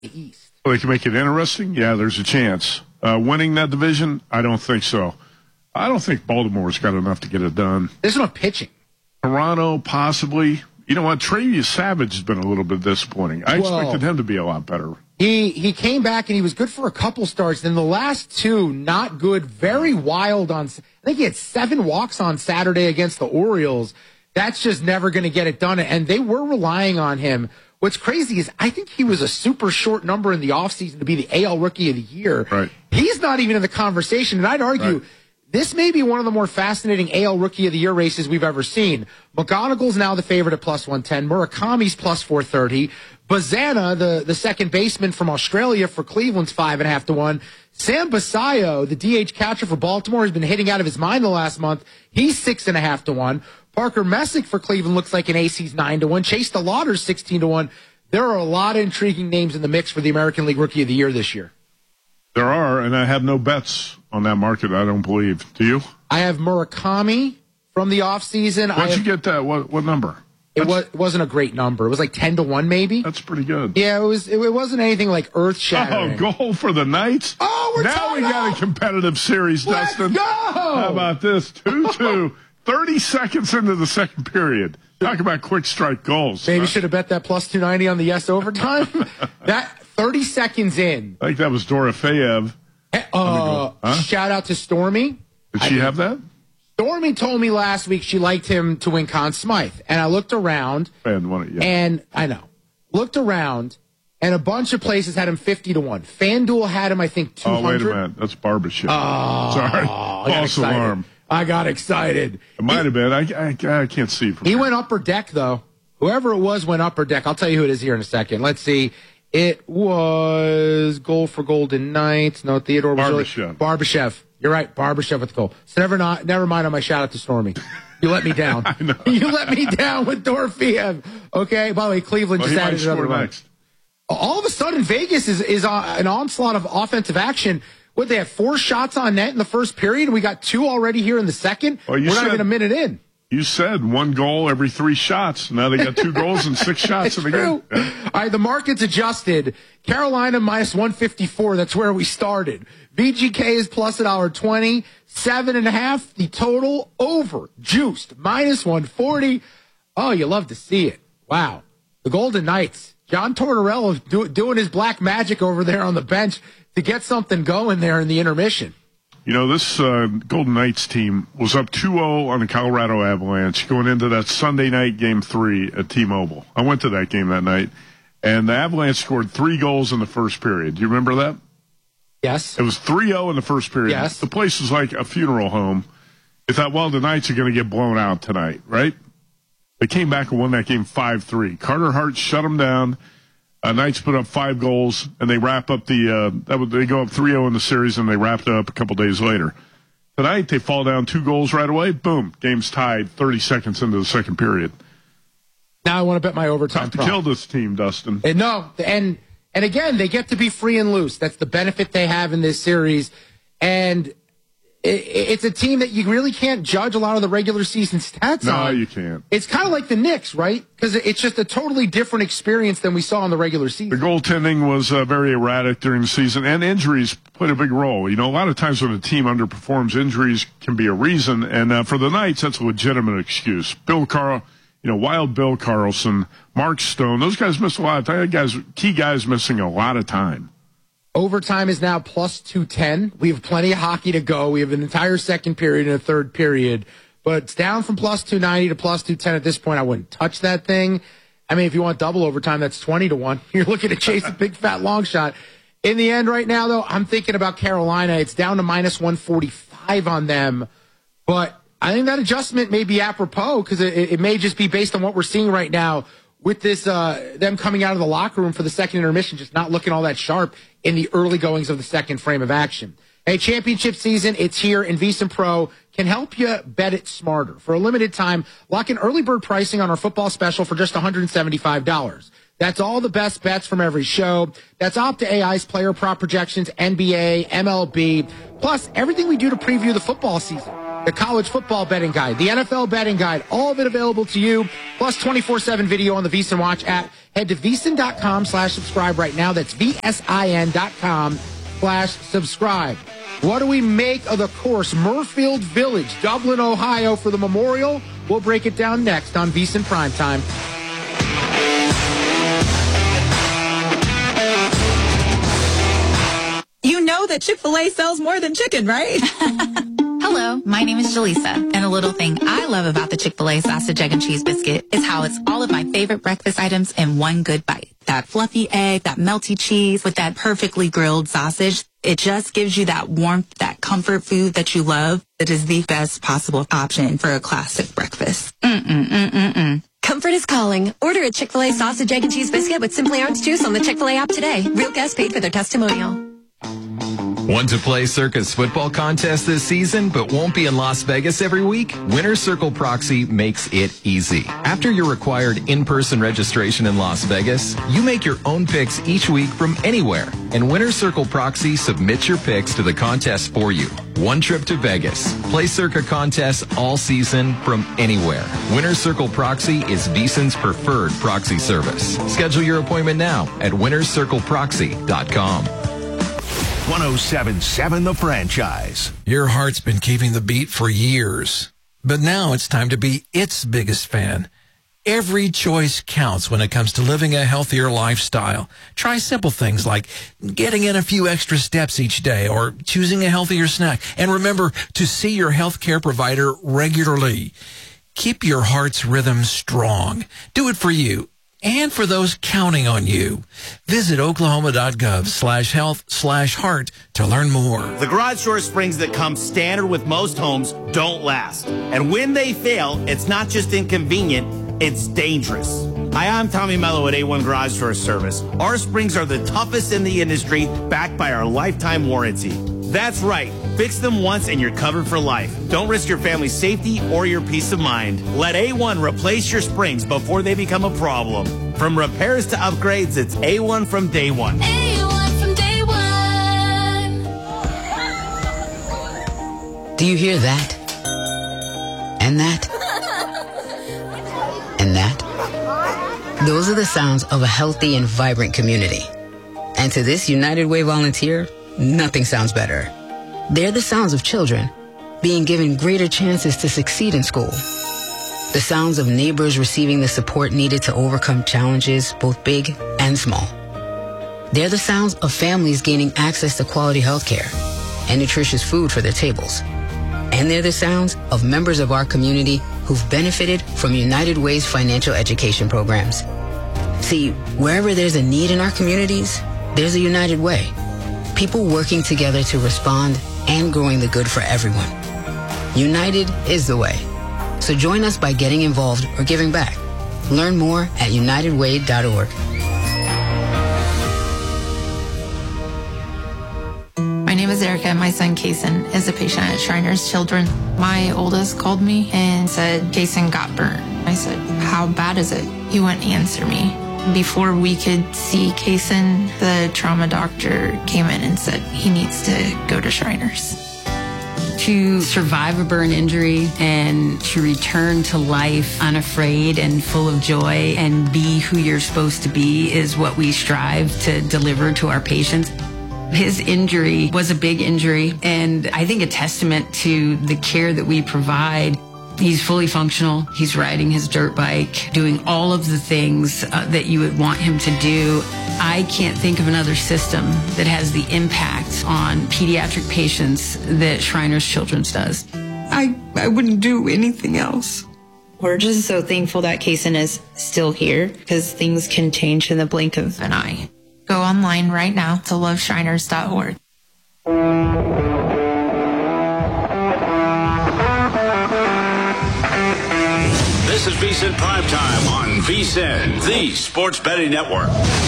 the East. Well, they can make it interesting. Yeah, there's a chance. Winning that division, I don't think so. I don't think Baltimore's got enough to get it done. There's no pitching. Toronto, possibly. You know what? Travis Savage has been a little bit disappointing. I expected him to be a lot better. He came back and he was good for a couple starts. Then the last two, not good. Very wild I think he had 7 walks on Saturday against the Orioles. That's just never going to get it done. And they were relying on him. What's crazy is I think he was a super short number in the offseason to be the AL Rookie of the Year. Right. He's not even in the conversation. And I'd argue this may be one of the more fascinating AL Rookie of the Year races we've ever seen. McGonagall's now the favorite at plus 110. Murakami's plus 430. Bazana, the second baseman from Australia for Cleveland's 5.5 to 1. Sam Basayo, the DH catcher for Baltimore, has been hitting out of his mind the last month. He's 6.5 to 1. Parker Messick for Cleveland looks like an ace. He's 9 to 1. Chase DeLauder's 16 to 1. There are a lot of intriguing names in the mix for the American League Rookie of the Year this year. There are, and I have no bets on that market, I don't believe. Do you? I have Murakami from the offseason. Where'd you get that? What number? It wasn't a great number. It was like 10 to 1 maybe. That's pretty good. Yeah, it wasn't anything like earth-shattering. Oh, goal for the Knights? Oh, now we got a competitive series, Let's Dustin. go! How about this? 2-2. 30 seconds into the second period. Talk about quick strike goals. Maybe should have bet that plus 290 on the yes overtime. That 30 seconds in. I think that was Dorofeyev. Shout out to Stormy. Did she have that? Stormy told me last week she liked him to win Conn Smythe. And I looked around. And I know. Looked around. And a bunch of places had him 50 to 1. FanDuel had him, I think, 200. Oh, wait a minute. That's Barbashev. Oh, sorry. False alarm. I got excited. It might have been. I can't see from He here. went upper deck, though. Whoever it was went upper deck. I'll tell you who it is here in a second. Let's see. It was goal for Golden Knights. No, Theodore Barbashev. Barbashev. You're right. Barbashev with the goal. So never mind on my shout out to Stormy. You let me down. I know. You let me down with Dorofeyev. Okay. By the way, Cleveland just added another run. All of a sudden, Vegas is an onslaught of offensive action. What, they had 4 shots on net in the first period? We got 2 already here in the second. We're not even a minute in. You said 1 goal every 3 shots. Now they got 2 goals and 6 shots in the game. Yeah. All right, the market's adjusted. Carolina minus 154. That's where we started. VGK is plus $1.20. 7.5. The total over. Juiced. Minus 140. Oh, you love to see it. Wow. The Golden Knights. John Tortorella doing his black magic over there on the bench to get something going there in the intermission. You know, this Golden Knights team was up 2-0 on the Colorado Avalanche going into that Sunday night Game 3 at T-Mobile. I went to that game that night, and the Avalanche scored 3 goals in the first period. Do you remember that? Yes. It was 3-0 in the first period. Yes. The place was like a funeral home. You thought, well, the Knights are going to get blown out tonight, right? They came back and won that game 5-3. Carter Hart shut them down. Knights put up 5 goals, and they wrap up they go up 3-0 in the series, and they wrapped it up a couple days later. Tonight, they fall down 2 goals right away. Boom, game's tied 30 seconds into the second period. Now I want to bet my overtime Tough to kill this team, Dustin. And again, they get to be free and loose. That's the benefit they have in this series. And it's a team that you really can't judge a lot of the regular season stats on. No, you can't. It's kind of like the Knicks, right? Because it's just a totally different experience than we saw in the regular season. The goaltending was very erratic during the season, and injuries played a big role. You know, a lot of times when a team underperforms, injuries can be a reason. And for the Knights, that's a legitimate excuse. Wild Bill Carlson, Mark Stone, those guys missed a lot of time. Key guys missing a lot of time. Overtime is now plus 210. We have plenty of hockey to go. We have an entire second period and a third period. But it's down from plus 290 to plus 210 at this point. I wouldn't touch that thing. I mean, if you want double overtime, that's 20 to 1. You're looking to chase a big, fat, long shot. In the end right now, though, I'm thinking about Carolina. It's down to minus 145 on them. But I think that adjustment may be apropos because it may just be based on what we're seeing right now with this them coming out of the locker room for the second intermission, just not looking all that sharp in the early goings of the second frame of action. Hey, championship season, it's here, and VSiN Pro can help you bet it smarter. For a limited time, lock in early bird pricing on our football special for just $175. That's all the best bets from every show. That's Opta AI's player prop projections, NBA, MLB, plus everything we do to preview the football season. The college football betting guide, the NFL betting guide, all of it available to you, plus 24/7 video on the VSiN Watch app Head to VSiN.com/subscribe right now. That's VSIN.com/subscribe. What do we make of the course Murfield Village, Dublin, Ohio for the Memorial? We'll break it down next on VSiN Primetime. You know that Chick-fil-A sells more than chicken, right? Hello, my name is Jaleesa, and a little thing I love about the Chick-fil-A sausage, egg, and cheese biscuit is how it's all of my favorite breakfast items in one good bite. That fluffy egg, that melty cheese with that perfectly grilled sausage. It just gives you that warmth, that comfort food that you love. It is the best possible option for a classic breakfast. Comfort is calling. Order a Chick-fil-A sausage, egg, and cheese biscuit with Simply Orange Juice on the Chick-fil-A app today. Real guests paid for their testimonial. Want to play Circa's football contest this season, but won't be in Las Vegas every week? Winner Circle Proxy makes it easy. After your required in-person registration in Las Vegas, you make your own picks each week from anywhere. And Winner Circle Proxy submits your picks to the contest for you. One trip to Vegas. Play Circa contests all season from anywhere. Winner Circle Proxy is VSiN's preferred proxy service. Schedule your appointment now at winnercircleproxy.com. 107.7 The Franchise. Your heart's been keeping the beat for years, but now it's time to be its biggest fan. Every choice counts when it comes to living a healthier lifestyle. Try simple things like getting in a few extra steps each day or choosing a healthier snack. And remember to see your healthcare provider regularly. Keep your heart's rhythm strong. Do it for you and for those counting on you. Visit oklahoma.gov/health/heart to learn more. The garage door springs that come standard with most homes don't last. And when they fail, it's not just inconvenient, it's dangerous. Hi, I'm Tommy Mello at A1 Garage Door Service. Our springs are the toughest in the industry, backed by our lifetime warranty. That's right. Fix them once and you're covered for life. Don't risk your family's safety or your peace of mind. Let A1 replace your springs before they become a problem. From repairs to upgrades, it's A1 from day one. A1 from day one. Do you hear that? And that? And that? Those are the sounds of a healthy and vibrant community. And to this United Way volunteer, nothing sounds better. They're the sounds of children being given greater chances to succeed in school. The sounds of neighbors receiving the support needed to overcome challenges, both big and small. They're the sounds of families gaining access to quality health care and nutritious food for their tables. And they're the sounds of members of our community who've benefited from United Way's financial education programs. See, wherever there's a need in our communities, there's a United Way. People working together to respond and growing the good for everyone. United is the way. So join us by getting involved or giving back. Learn more at unitedway.org. My name is Erica, and my son Kason is a patient at Shriners Children. My oldest called me and said Kason got burned. I said, how bad is it? He wouldn't answer me. Before we could see Kason, the trauma doctor came in and said he needs to go to Shriners. To survive a burn injury and to return to life unafraid and full of joy and be who you're supposed to be is what we strive to deliver to our patients. His injury was a big injury, and I think a testament to the care that we provide. He's fully functional. He's riding his dirt bike, doing all of the things that you would want him to do. I can't think of another system that has the impact on pediatric patients that Shriners Children's does. I wouldn't do anything else. We're just so thankful that Kason is still here because things can change in the blink of an eye. Go online right now to loveshriners.org. This is VSiN Primetime on VSiN, the Sports Betting Network.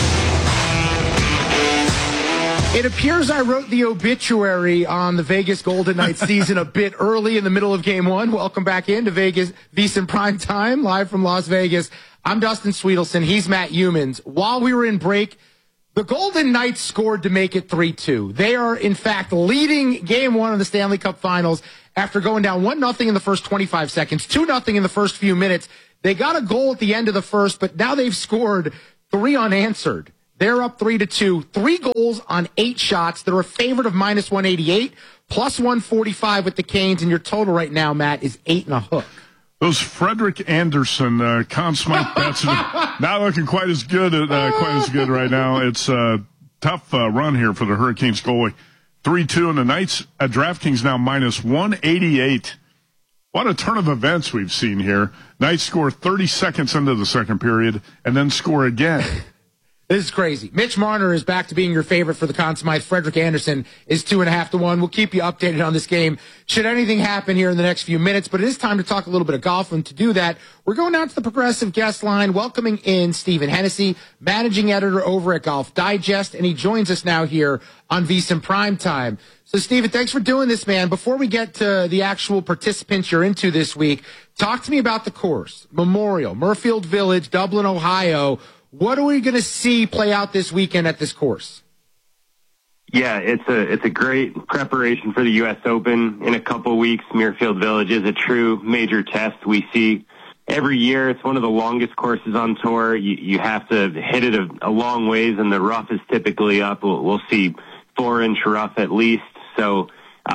It appears I wrote the obituary on the Vegas Golden Knights season a bit early in the middle of Game 1. Welcome back into Vegas, VSiN Primetime, live from Las Vegas. I'm Dustin Sweetelson. He's Matt Humans. While we were in break, the Golden Knights scored to make it 3-2. They are, in fact, leading Game 1 of the Stanley Cup Finals after going down 1-0 in the first 25 seconds, 2-0 in the first few minutes. They got a goal at the end of the first, but now they've scored 3 unanswered. They're up 3-2. 3 goals on 8 shots. They're a favorite of minus 188, plus 145 with the Canes, and your total right now, Matt, is 8.5. Those Frederick Anderson Conn Smythe bets are not looking quite as good right now. It's a tough run here for the Hurricanes goalie. 3-2, and the Knights at DraftKings now minus 188. What a turn of events we've seen here. Knights score 30 seconds into the second period and then score again. This is crazy. Mitch Marner is back to being your favorite for the Conn Smythe. Frederick Anderson is 2.5 to 1. We'll keep you updated on this game should anything happen here in the next few minutes. But it is time to talk a little bit of golf. And to do that, we're going down to the Progressive guest line, welcoming in Stephen Hennessy, managing editor over at Golf Digest. And he joins us now here on VSiN Primetime. So, Stephen, thanks for doing this, man. Before we get to the actual participants you're into this week, talk to me about the course. Memorial, Murfield Village, Dublin, Ohio. What are we going to see play out this weekend at this course? Yeah, it's a great preparation for the U.S. Open in a couple weeks. Muirfield Village is a true major test we see every year. It's one of the longest courses on tour. You have to hit it a long ways, and the rough is typically up. We'll see 4-inch rough at least. So,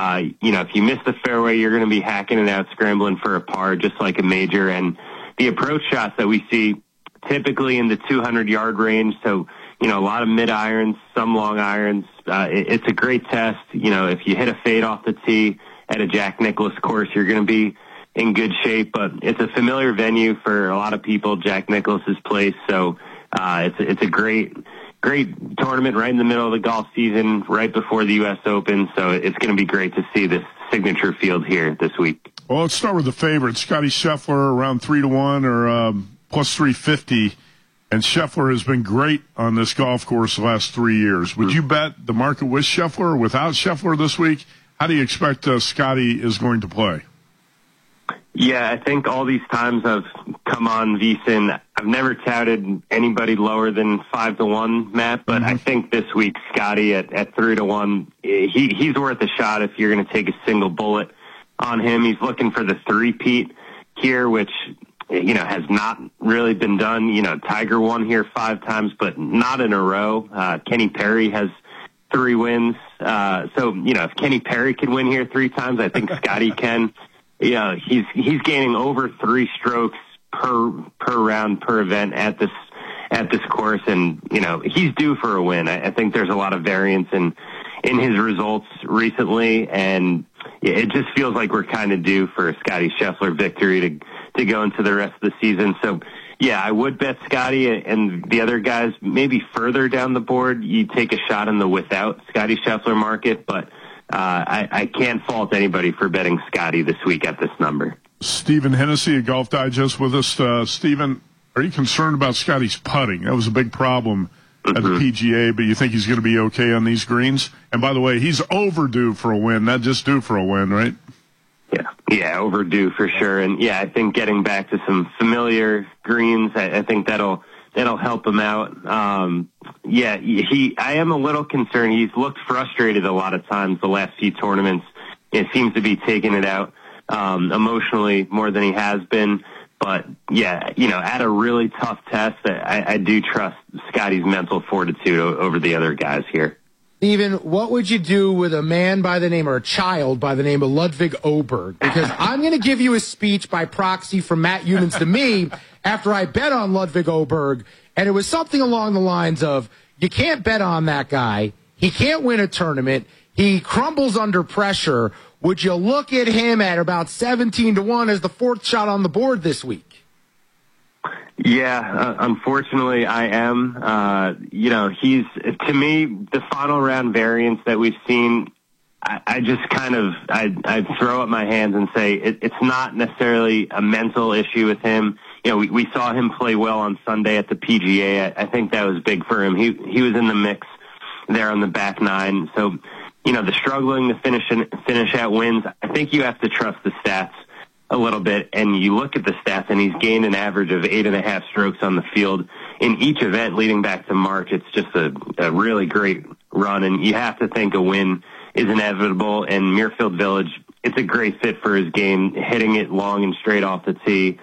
if you miss the fairway, you're going to be hacking it out, scrambling for a par, just like a major. And the approach shots that we see typically in the 200-yard range. So, a lot of mid-irons, some long irons. It's a great test. If you hit a fade off the tee at a Jack Nicklaus course, you're going to be in good shape. But it's a familiar venue for a lot of people, Jack Nicklaus's place. So it's a great tournament right in the middle of the golf season, right before the U.S. Open. So it's going to be great to see this signature field here this week. Well, let's start with the favorite. Scotty Scheffler around 3-1 or plus 350. And Scheffler has been great on this golf course the last 3 years. Would you bet the market with Scheffler or without Scheffler this week? How do you expect Scotty is going to play? Yeah, I think all these times I've come on VSiN, I've never touted anybody lower than 5-1, Matt, but I think this week Scotty at 3-1, he's worth a shot if you're going to take a single bullet on him. He's looking for the three-peat here, which has not really been done. Tiger won here 5 times, but not in a row. Kenny Perry has 3 wins. So, if Kenny Perry can win here 3 times, I think Scotty can. He's gaining over 3 strokes per round, per event at this course. And, he's due for a win. I think there's a lot of variance in his results recently. And it just feels like we're kind of due for a Scotty Scheffler victory to go into the rest of the season. So, yeah, I would bet Scotty, and the other guys maybe further down the board. You take a shot in the without Scotty Scheffler market, but I can't fault anybody for betting Scotty this week at this number. Stephen Hennessy at Golf Digest with us. Stephen, are you concerned about Scotty's putting? That was a big problem at the PGA, but you think he's going to be okay on these greens? And by the way, he's overdue for a win, not just due for a win, right? Yeah, overdue for sure. And yeah, I think getting back to some familiar greens, I think that'll help him out. I am a little concerned. He's looked frustrated a lot of times the last few tournaments. It seems to be taking it out emotionally more than he has been. But yeah, at a really tough test, I do trust Scotty's mental fortitude over the other guys here. Stephen, what would you do with a man by the name, or a child by the name of Ludwig Oberg? Because I'm going to give you a speech by proxy from Matt Humans to me after I bet on Ludwig Oberg, and it was something along the lines of, you can't bet on that guy. He can't win a tournament. He crumbles under pressure. Would you look at him at about 17-1 as the 4th shot on the board this week? Yeah, unfortunately I am. He's, to me, the final round variance that we've seen, I just I throw up my hands and say it's not necessarily a mental issue with him. We saw him play well on Sunday at the PGA. I think that was big for him. He was in the mix there on the back 9. So, the struggling to finish out wins, I think you have to trust the stats a little bit, and you look at the stats, and he's gained an average of 8.5 strokes on the field in each event leading back to March. It's just a really great run, and you have to think a win is inevitable. And Muirfield Village, it's a great fit for his game, hitting it long and straight off the tee.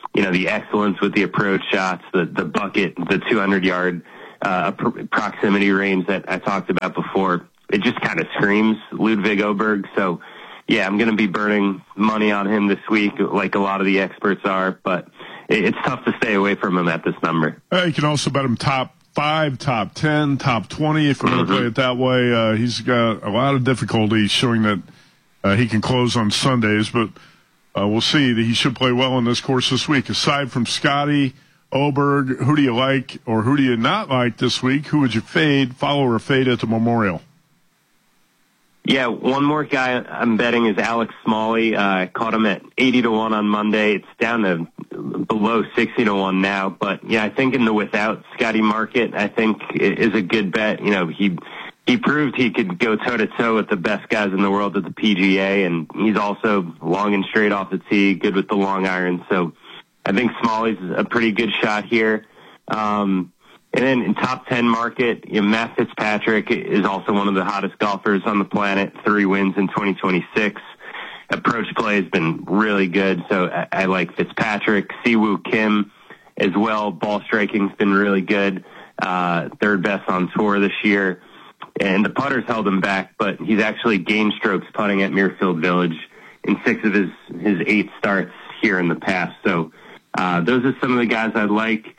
the excellence with the approach shots, the bucket, the 200-yard proximity range that I talked about before. It just kind of screams Ludwig Åberg. So, yeah, I'm going to be burning money on him this week, like a lot of the experts are, but it's tough to stay away from him at this number. You can also bet him top 5, top 10, top 20 if you want to play it that way. He's got a lot of difficulty showing that he can close on Sundays, but we'll see. That he should play well in this course this week. Aside from Scotty, Åberg, who do you like or who do you not like this week? Who would you follow or fade at the Memorial? Yeah, one more guy I'm betting is Alex Smalley. I caught him at 80-1 on Monday. It's down to below 60-1 now. But, yeah, I think in the without Scotty market, I think is a good bet. He proved he could go toe-to-toe with the best guys in the world at the PGA, and he's also long and straight off the tee, good with the long iron. So I think Smalley's a pretty good shot here. And then in top 10 market, Matt Fitzpatrick is also one of the hottest golfers on the planet, 3 wins in 2026. Approach play has been really good, so I like Fitzpatrick. Siwoo Kim as well. Ball striking's been really good. Third best on tour this year. And the putter's held him back, but he's actually gained strokes putting at Muirfield Village in 6 of his 8 starts here in the past. So those are some of the guys I like.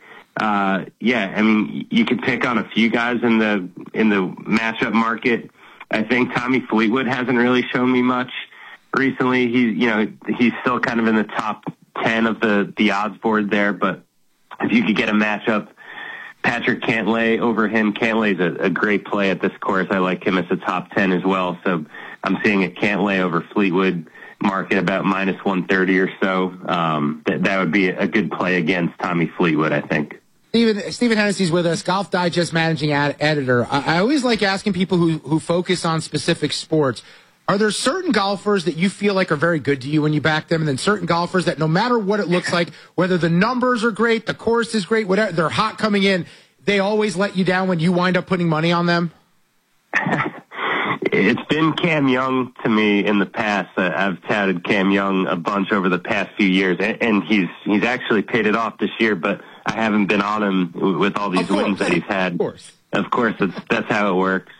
You could pick on a few guys in the matchup market. I think Tommy Fleetwood hasn't really shown me much recently. He's still kind of in the top 10 of the odds board there, but if you could get a matchup, Patrick Cantlay over him. Cantlay's a great play at this course. I like him as a top 10 as well. So I'm seeing a Cantlay over Fleetwood market about minus 130 or so. That would be a good play against Tommy Fleetwood, I think. Stephen Hennessy's with us, Golf Digest managing editor. I always like asking people who focus on specific sports. Are there certain golfers that you feel like are very good to you when you back them, and then certain golfers that no matter what it looks like, whether the numbers are great, the course is great, whatever, they're hot coming in, they always let you down when you wind up putting money on them? It's been Cam Young to me in the past. I've touted Cam Young a bunch over the past few years, and he's actually paid it off this year, but I haven't been on him with all these wins that he's had. Of course, that's how it works.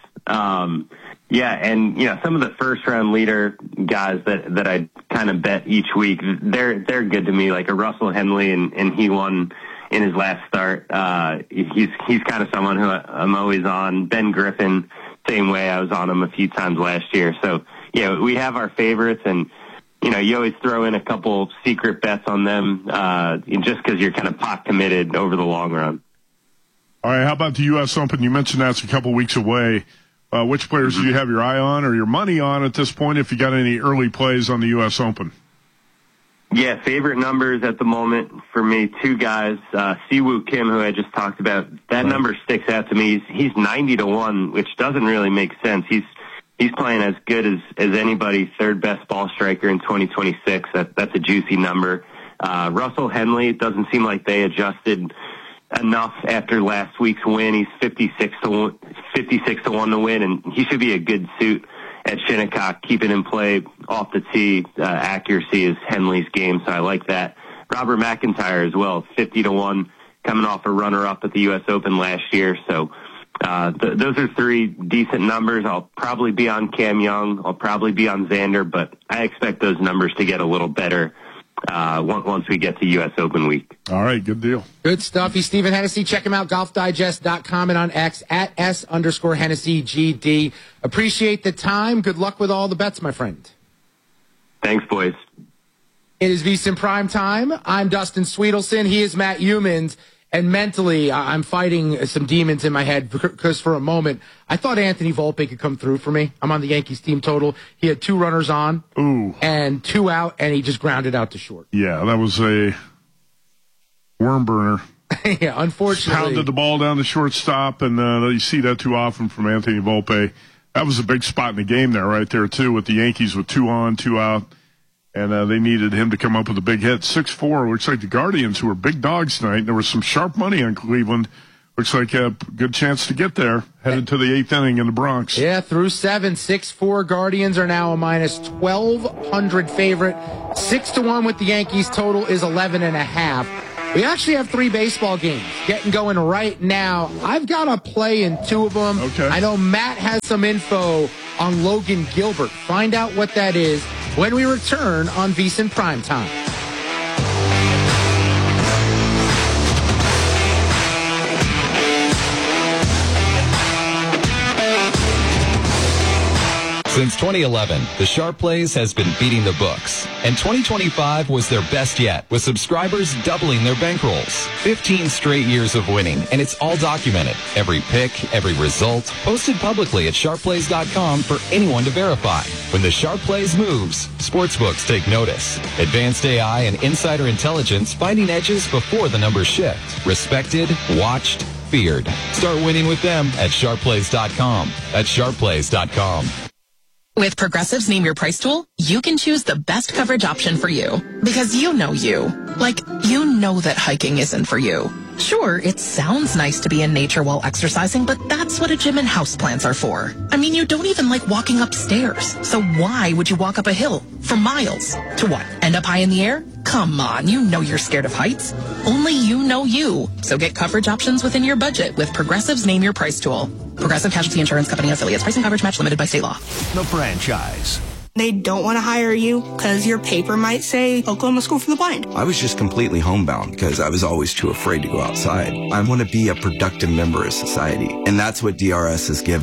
Some of the first-round leader guys that I kind of bet each week, they're good to me, like a Russell Henley, and he won in his last start. He's kind of someone who I'm always on. Ben Griffin, same way. I was on him a few times last year. So, we have our favorites, and you always throw in a couple secret bets on them just because you're kind of pot committed over the long run. All right, how about the U.S. Open? You mentioned that's a couple weeks away. Which players do you have your eye on or your money on at this point if you got any early plays on the U.S. Open? Yeah, favorite numbers at the moment for me, 2 guys. Siwoo Kim, who I just talked about, that number sticks out to me. He's 90-1, which doesn't really make sense. He's playing as good as anybody, third best ball striker in 2026. That's a juicy number. Russell Henley, doesn't seem like they adjusted enough after last week's win. He's 56-1 to win, and he should be a good suit at Shinnecock. Keeping him play off the tee, accuracy is Henley's game, so I like that. Robert McIntyre as well, 50-1, coming off a runner-up at the U.S. Open last year. So those are 3 decent numbers. I'll probably be on Cam Young. I'll probably be on Xander, but I expect those numbers to get a little better once we get to U.S. Open week. All right, good deal. Good stuff. He's Stephen Hennessy. Check him out, golfdigest.com, and on X at @S_HennessyGD. Appreciate the time. Good luck with all the bets, my friend. Thanks, boys. It is VSiN Prime Time. I'm Dustin Sweetelson. He is Matt Humans. And mentally, I'm fighting some demons in my head because for a moment, I thought Anthony Volpe could come through for me. I'm on the Yankees team total. He had 2 runners on and 2 out, and he just grounded out to short. Yeah, that was a worm burner. Yeah, unfortunately. Pounded the ball down the shortstop, and you see that too often from Anthony Volpe. That was a big spot in the game there, right there, too, with the Yankees with 2 on, 2 out. And they needed him to come up with a big hit. 6-4, looks like the Guardians, who were big dogs tonight. There was some sharp money on Cleveland, Looks like a good chance to get there. Headed to the 8th inning in the Bronx. Yeah, through 7, 6-4. Guardians are now a minus 1,200 favorite. 6-1 with the Yankees. Total is 11.5. We actually have 3 baseball games getting going right now. I've got a play in 2 of them. Okay. I know Matt has some info on Logan Gilbert. Find out what that is when we return on VSiN Primetime. Since 2011, the Sharp Plays has been beating the books, and 2025 was their best yet, with subscribers doubling their bankrolls. 15 straight years of winning, and it's all documented. Every pick, every result, posted publicly at sharpplays.com for anyone to verify. When the Sharp Plays moves, sportsbooks take notice. Advanced AI and insider intelligence finding edges before the numbers shift. Respected, watched, feared. Start winning with them at sharpplays.com. That's sharpplays.com. With Progressive's Name Your Price tool, you can choose the best coverage option for you. Because you know you. Like, you know that hiking isn't for you. Sure, it sounds nice to be in nature while exercising, but that's what a gym and houseplants are for. I mean, you don't even like walking upstairs. So why would you walk up a hill for miles? To what? End up high in the air? Come on, you know you're scared of heights. Only you know you. So get coverage options within your budget with Progressive's Name Your Price tool. Progressive Casualty Insurance Company and affiliates. Pricing coverage match limited by state law. The franchise. They don't want to hire you because your paper might say Oklahoma School for the Blind. I was just completely homebound because I was always too afraid to go outside. I want to be a productive member of society, and that's what DRS has given.